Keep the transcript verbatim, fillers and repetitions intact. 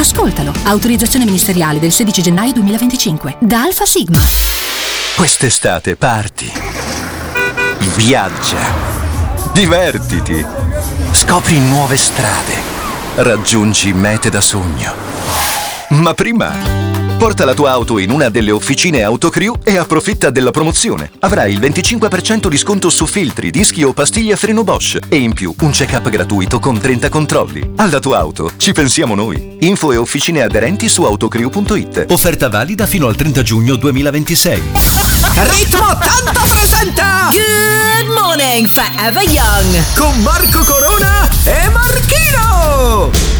Ascoltalo. Autorizzazione ministeriale del sedici gennaio duemilaventicinque. Da Alfa Sigma. Quest'estate parti. Viaggia. Divertiti. Scopri nuove strade. Raggiungi mete da sogno. Ma prima porta la tua auto in una delle officine Autocrew e approfitta della promozione. Avrai il venticinque per cento di sconto su filtri, dischi o pastiglie a freno Bosch e in più un check-up gratuito con trenta controlli. Alla tua auto ci pensiamo noi. Info e officine aderenti su autocrew punto it. Offerta valida fino al trenta giugno duemilaventisei. Ritmo ottanta presenta Good morning, Forever Young con Marco Corona e Marchino.